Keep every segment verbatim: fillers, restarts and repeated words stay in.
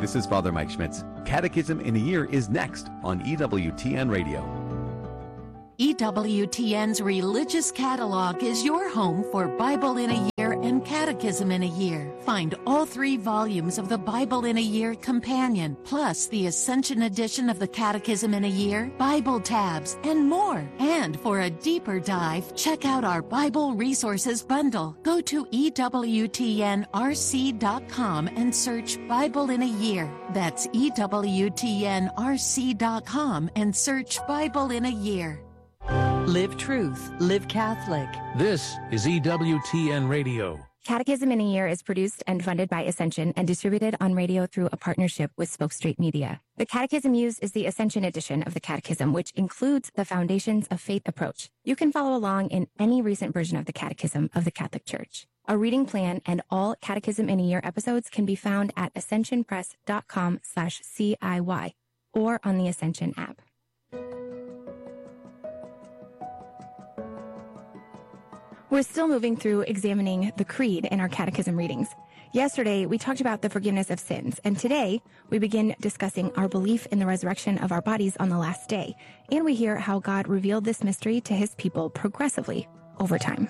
This is Father Mike Schmitz. Catechism in a Year is next on E W T N Radio. E W T N's Religious Catalog is your home for Bible in a Year and Catechism in a Year. Find all three volumes of the Bible in a Year Companion, plus the Ascension edition of the Catechism in a Year, Bible tabs, and more. And for a deeper dive, check out our Bible Resources Bundle. Go to E W T N R C dot com and search Bible in a Year. That's E W T N R C dot com and search Bible in a Year. Live truth, live Catholic. This is E W T N Radio. Catechism in a Year is produced and funded by Ascension and distributed on radio through a partnership with Spoke Street Media. The catechism used is the Ascension edition of the Catechism, which includes the Foundations of Faith approach. You can follow along in any recent version of the Catechism of the Catholic Church. A reading plan and all Catechism in a Year episodes can be found at ascensionpress.com slash CIY or on the Ascension app. We're still moving through examining the Creed in our catechism readings. Yesterday, we talked about the forgiveness of sins, and today we begin discussing our belief in the resurrection of our bodies on the last day, and we hear how God revealed this mystery to his people progressively over time.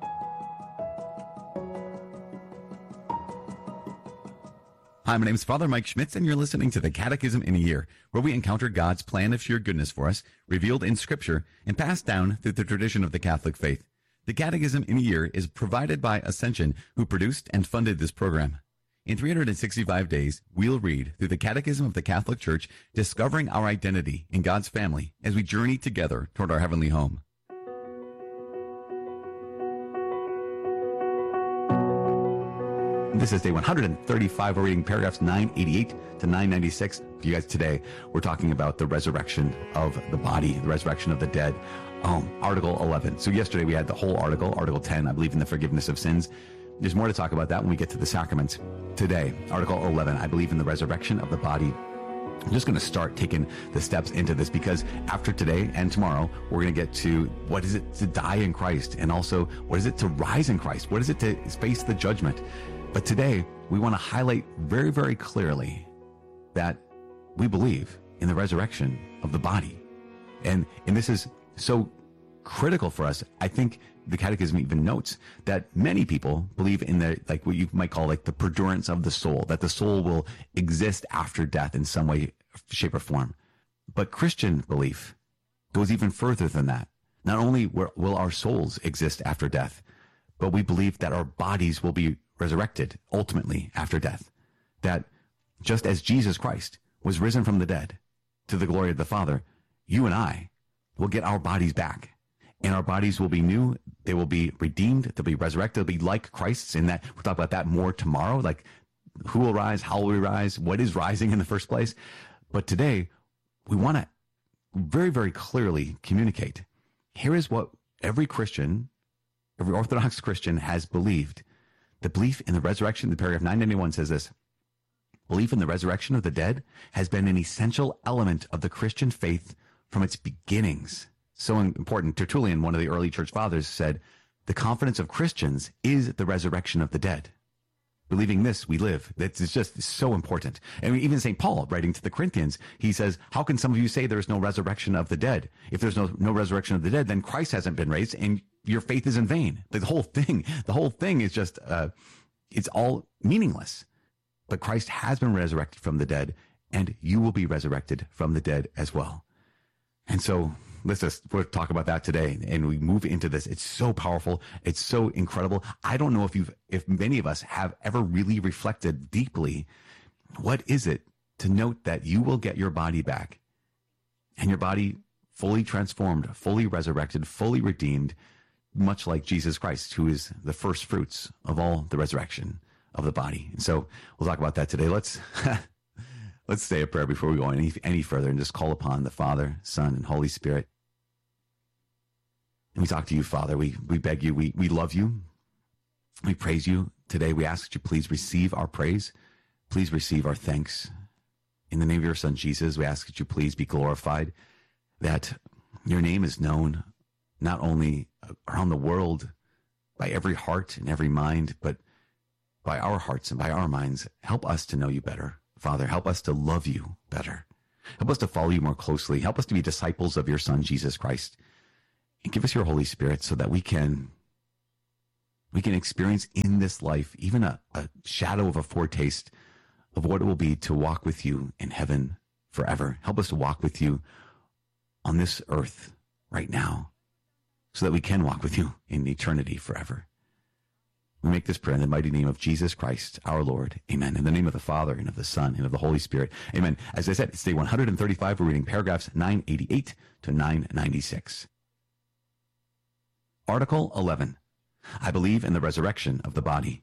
Hi, my name is Father Mike Schmitz, and you're listening to the Catechism in a Year, where we encounter God's plan of sheer goodness for us, revealed in Scripture, and passed down through the tradition of the Catholic faith. The Catechism in a Year is provided by Ascension, who produced and funded this program. In three hundred sixty-five days, we'll read through the Catechism of the Catholic Church, discovering our identity in God's family as we journey together toward our heavenly home. This is day one hundred thirty-five. We're reading paragraphs nine eighty-eight to nine ninety-six. For you guys today, we're talking about the resurrection of the body, the resurrection of the dead. Um, Article eleven. So yesterday we had the whole article, Article ten, I believe in the forgiveness of sins. There's more to talk about that when we get to the sacraments. Today, Article eleven, I believe in the resurrection of the body. I'm just going to start taking the steps into this, because after today and tomorrow, we're going to get to what is it to die in Christ, and also what is it to rise in Christ? What is it to face the judgment? But today, we want to highlight very, very clearly that we believe in the resurrection of the body. And, and this is so critical for us. I think the Catechism even notes that many people believe in the, like what you might call like the perdurance of the soul, that the soul will exist after death in some way, shape, or form. But Christian belief goes even further than that. Not only will our souls exist after death, but we believe that our bodies will be resurrected ultimately after death. That just as Jesus Christ was risen from the dead to the glory of the Father, you and I will get our bodies back, and our bodies will be new. They will be redeemed. They'll be resurrected. They'll be like Christ's, in that we'll talk about that more tomorrow, like who will rise, how will we rise, what is rising in the first place. But today, we want to very, very clearly communicate. Here is what every Christian, every Orthodox Christian has believed. The belief in the resurrection, the paragraph nine ninety-one says this: belief in the resurrection of the dead has been an essential element of the Christian faith from its beginnings. So important. Tertullian, one of the early church fathers, said, the confidence of Christians is the resurrection of the dead. Believing this, we live. It's just so important. And even Saint Paul, writing to the Corinthians, he says, how can some of you say there is no resurrection of the dead? If there's no, no resurrection of the dead, then Christ hasn't been raised, and your faith is in vain. The whole thing, the whole thing is just, uh, it's all meaningless. But Christ has been resurrected from the dead, and you will be resurrected from the dead as well. And so let's just we'll talk about that today, and we move into this. It's so powerful. It's so incredible. I don't know if you've, if many of us have ever really reflected deeply, what is it to note that you will get your body back, and your body fully transformed, fully resurrected, fully redeemed, much like Jesus Christ, who is the first fruits of all the resurrection of the body. And so we'll talk about that today. Let's let's say a prayer before we go any any further, and just call upon the Father, Son, and Holy Spirit. And we talk to you, Father. We we beg you. We we love you. We praise you today. We ask that you please receive our praise. Please receive our thanks. In the name of your Son, Jesus, we ask that you please be glorified, that your name is known not only around the world by every heart and every mind, but by our hearts and by our minds. Help us to know you better. Father, help us to love you better. Help us to follow you more closely. Help us to be disciples of your Son, Jesus Christ. And give us your Holy Spirit so that we can, we can experience in this life even a, a shadow of a foretaste of what it will be to walk with you in heaven forever. Help us to walk with you on this earth right now so that we can walk with you in eternity forever. We make this prayer in the mighty name of Jesus Christ, our Lord. Amen. In the name of the Father, and of the Son, and of the Holy Spirit. Amen. As I said, it's day one hundred thirty-five. We're reading paragraphs nine eighty-eight to nine ninety-six. Article eleven. I believe in the resurrection of the body.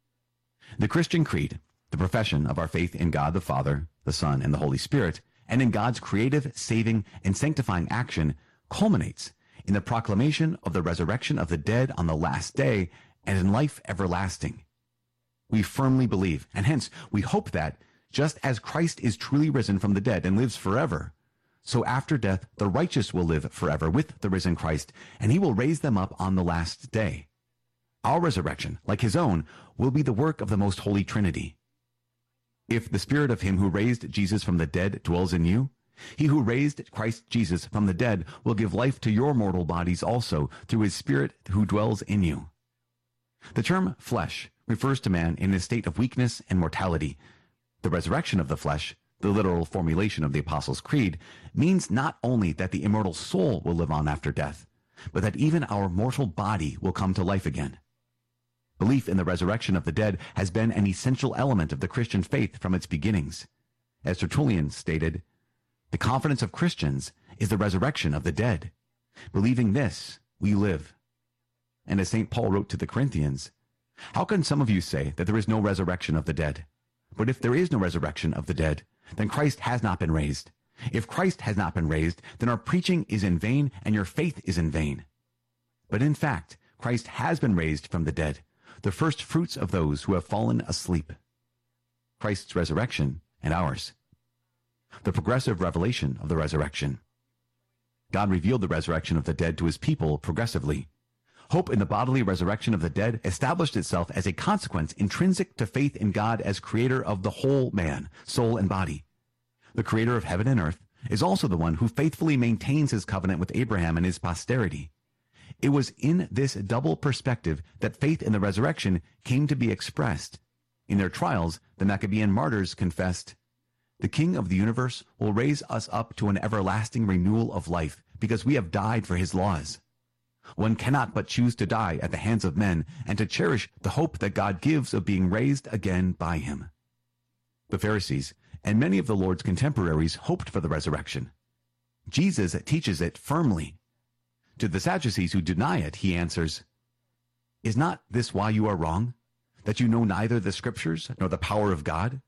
The Christian creed, the profession of our faith in God the Father, the Son, and the Holy Spirit, and in God's creative, saving, and sanctifying action, culminates in the proclamation of the resurrection of the dead on the last day and in life everlasting. We firmly believe, and hence we hope that, just as Christ is truly risen from the dead and lives forever, so after death the righteous will live forever with the risen Christ, and he will raise them up on the last day. Our resurrection, like his own, will be the work of the most holy Trinity. If the spirit of him who raised Jesus from the dead dwells in you, he who raised Christ Jesus from the dead will give life to your mortal bodies also through his Spirit who dwells in you. The term flesh refers to man in his state of weakness and mortality. The resurrection of the flesh, the literal formulation of the Apostles' Creed, means not only that the immortal soul will live on after death, but that even our mortal body will come to life again. Belief in the resurrection of the dead has been an essential element of the Christian faith from its beginnings. As Tertullian stated, the confidence of Christians is the resurrection of the dead. Believing this, we live. And as Saint Paul wrote to the Corinthians, how can some of you say that there is no resurrection of the dead? But if there is no resurrection of the dead, then Christ has not been raised. If Christ has not been raised, then our preaching is in vain and your faith is in vain. But in fact, Christ has been raised from the dead, the first fruits of those who have fallen asleep. Christ's resurrection and ours. The progressive revelation of the resurrection. God revealed the resurrection of the dead to his people progressively. Hope in the bodily resurrection of the dead established itself as a consequence intrinsic to faith in God as creator of the whole man, soul, and body. The creator of heaven and earth is also the one who faithfully maintains his covenant with Abraham and his posterity. It was in this double perspective that faith in the resurrection came to be expressed. In their trials, the Maccabean martyrs confessed, "The King of the universe will raise us up to an everlasting renewal of life, because we have died for his laws." One cannot but choose to die at the hands of men and to cherish the hope that God gives of being raised again by him. The Pharisees and many of the Lord's contemporaries hoped for the resurrection. Jesus teaches it firmly. To the Sadducees who deny it, he answers, "Is not this why you are wrong, that you know neither the Scriptures nor the power of God?"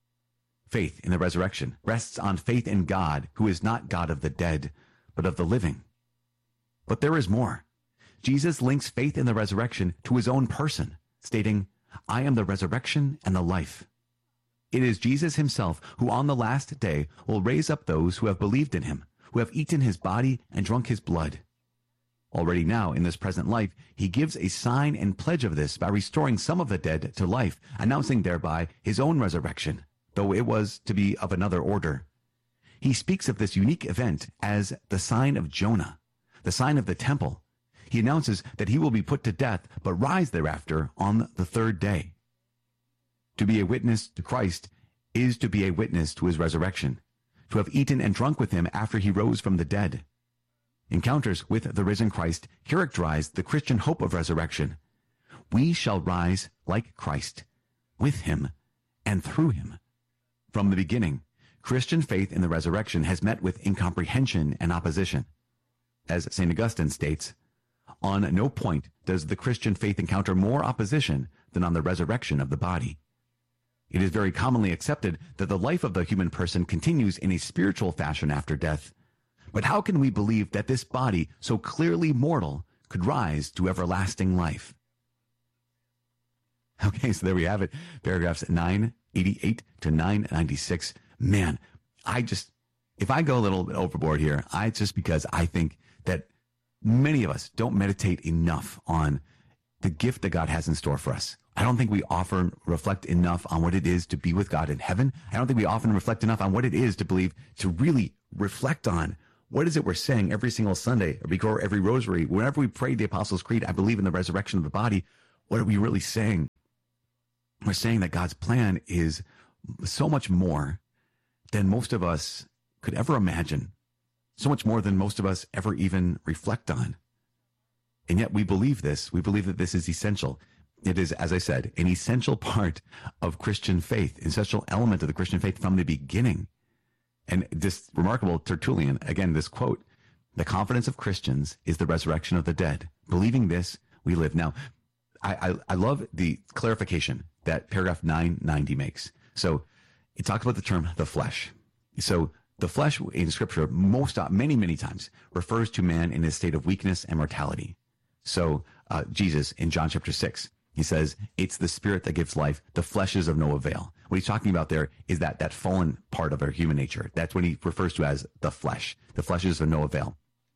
Faith in the resurrection rests on faith in God, who is not God of the dead, but of the living. But there is more. Jesus links faith in the resurrection to his own person, stating, "I am the resurrection and the life." It is Jesus himself who on the last day will raise up those who have believed in him, who have eaten his body and drunk his blood. Already now, in this present life, he gives a sign and pledge of this by restoring some of the dead to life, announcing thereby his own resurrection, though it was to be of another order. He speaks of this unique event as the sign of Jonah, the sign of the temple. He announces that he will be put to death, but rise thereafter on the third day. To be a witness to Christ is to be a witness to his resurrection, to have eaten and drunk with him after he rose from the dead. Encounters with the risen Christ characterize the Christian hope of resurrection. We shall rise like Christ, with him and through him. From the beginning, Christian faith in the resurrection has met with incomprehension and opposition. As Saint Augustine states, on no point does the Christian faith encounter more opposition than on the resurrection of the body. It is very commonly accepted that the life of the human person continues in a spiritual fashion after death. But how can we believe that this body, so clearly mortal, could rise to everlasting life? Okay, so there we have it. Paragraphs nine eighty-eight to nine ninety-six. Man, I just, if I go a little bit overboard here, I it's just because I think that many of us don't meditate enough on the gift that God has in store for us. I don't think we often reflect enough on what it is to be with God in heaven. I don't think we often reflect enough on what it is to believe, to really reflect on what is it we're saying every single Sunday, or before every rosary. Whenever we pray the Apostles' Creed, I believe in the resurrection of the body. What are we really saying? We're saying that God's plan is so much more than most of us could ever imagine, so much more than most of us ever even reflect on. And yet we believe this. We believe that this is essential. It is, as I said, an essential part of Christian faith, an essential element of the Christian faith from the beginning. And this remarkable Tertullian, again, this quote, "The confidence of Christians is the resurrection of the dead. Believing this, we live." Now, I, I, I love the clarification that paragraph nine ninety makes. So it talks about the term the flesh. So the flesh in Scripture, most, many, many times, refers to man in his state of weakness and mortality. So uh, Jesus in John chapter six, he says, it's the spirit that gives life. The flesh is of no avail. What he's talking about there is that that fallen part of our human nature. That's what he refers to as the flesh. The flesh is of no avail.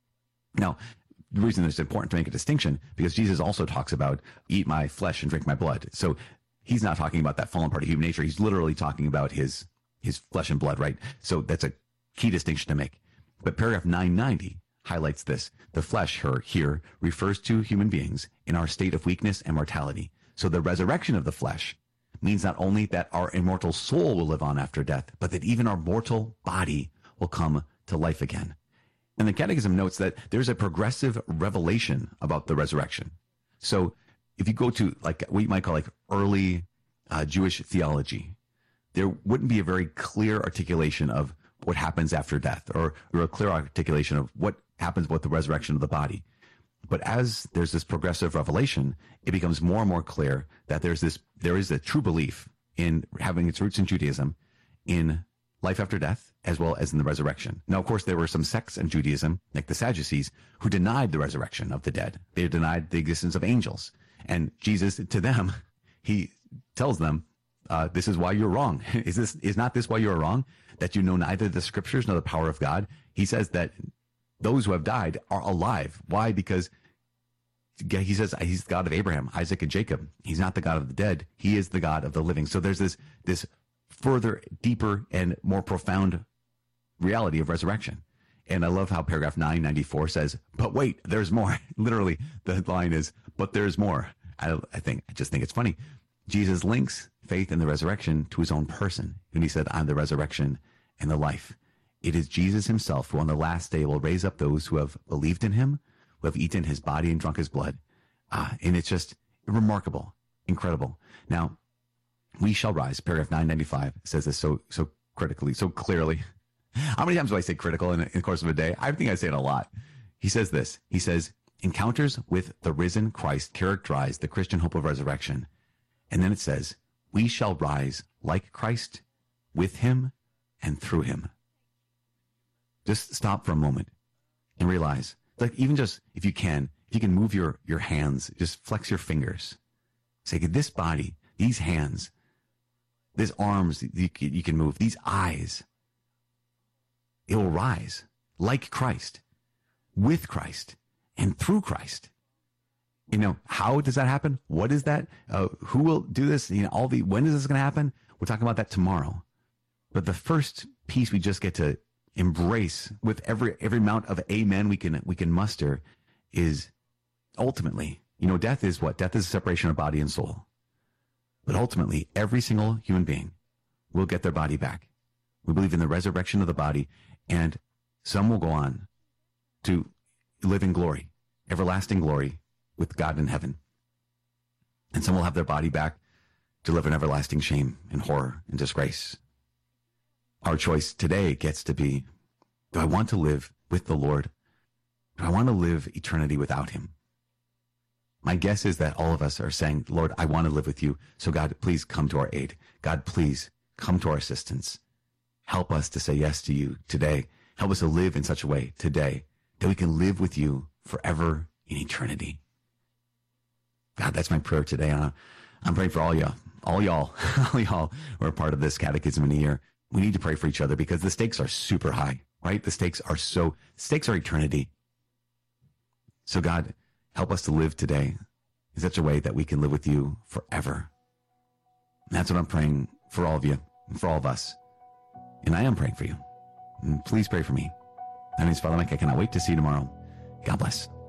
Now, the reason it's important to make a distinction, because Jesus also talks about eat my flesh and drink my blood. So he's not talking about that fallen part of human nature. He's literally talking about his, his flesh and blood, right? So that's a key distinction to make. But paragraph nine ninety highlights this. The flesh here, here refers to human beings in our state of weakness and mortality. So the resurrection of the flesh means not only that our immortal soul will live on after death, but that even our mortal body will come to life again. And the Catechism notes that there's a progressive revelation about the resurrection. So if you go to like what you might call like early uh, Jewish theology, there wouldn't be a very clear articulation of what happens after death, or, or a clear articulation of what happens with the resurrection of the body. But as there's this progressive revelation, it becomes more and more clear that there's this, there is a true belief in having its roots in Judaism, in life after death, as well as in the resurrection. Now, of course, there were some sects in Judaism, like the Sadducees, who denied the resurrection of the dead. They denied the existence of angels. And Jesus, to them, he tells them, uh, this is why you're wrong. Is this, is not this why you're wrong? That you know neither the scriptures nor the power of God? He says that those who have died are alive. Why? Because he says he's the God of Abraham, Isaac, and Jacob. He's not the God of the dead. He is the God of the living. So there's this, this further, deeper, and more profound reality of resurrection. And I love how paragraph nine ninety-four says, but wait, there's more. Literally, the line is, but there's more. I, I think, I just think it's funny. Jesus links faith in the resurrection to his own person. When he said, I'm the resurrection and the life. It is Jesus himself who on the last day will raise up those who have believed in him, who have eaten his body and drunk his blood. Ah, and it's just remarkable, incredible. Now, we shall rise. Paragraph nine ninety-five says this so so critically, so clearly. How many times do I say critical in, in the course of a day? I think I say it a lot. He says this. He says, encounters with the risen Christ characterize the Christian hope of resurrection. And then it says, we shall rise like Christ, with him and through him. Just stop for a moment and realize, like even just if you can, if you can move your, your hands, just flex your fingers. Say, this body, these hands, these arms you, you can move, these eyes, it will rise like Christ, with Christ, and through Christ. You know, how does that happen? What is that? Uh, who will do this? You know, all the, when is this going to happen? We're talking about that tomorrow. But the first piece we just get to embrace with every, every amount of amen we can, we can muster is ultimately, you know, death is what? Death is a separation of body and soul. But ultimately, every single human being will get their body back. We believe in the resurrection of the body, and some will go on to live in glory, everlasting glory, with God in heaven. And some will have their body back to live in everlasting shame and horror and disgrace. Our choice today gets to be, do I want to live with the Lord? Do I want to live eternity without him? My guess is that all of us are saying, Lord, I want to live with you. So God, please come to our aid. God, please come to our assistance. Help us to say yes to you today. Help us to live in such a way today that we can live with you forever in eternity. God, that's my prayer today. I'm, I'm praying for all y'all, all y'all, all y'all who are part of this catechism in a year. We need to pray for each other because the stakes are super high, right? The stakes are so, stakes are eternity. So God, help us to live today in such a way that we can live with you forever That's what I'm praying for all of you, for all of us. And I am praying for you. And please pray for me. My name is Father Mike. I cannot wait to see you tomorrow. God bless.